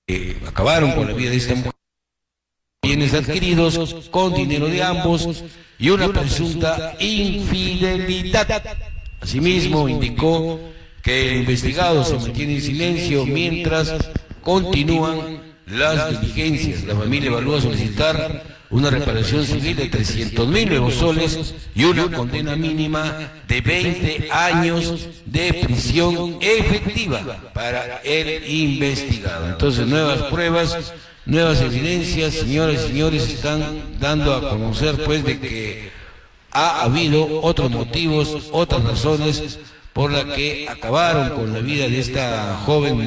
acabaron con la vida de esta mujer, bienes adquiridos con dinero de ambos y una presunta infidelidad. Asimismo, indicó que el investigado se mantiene en silencio mientras continúan las diligencias. La familia evalúa solicitar una reparación civil de 300.000 nuevos soles y una condena mínima de 20 años de prisión efectiva para el investigado. Entonces, nuevas pruebas, nuevas evidencias, señoras y señores, están dando a conocer pues de que ha habido otros motivos, otras razones por las que acabaron con la vida de esta joven